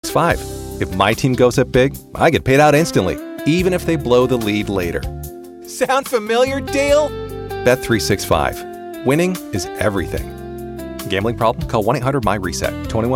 Bet365. If my team goes up big, I get paid out instantly, even if they blow the lead later. Sound familiar, Dale? Bet365. Winning is everything. Gambling problem? Call 1-800-MY-RESET. 21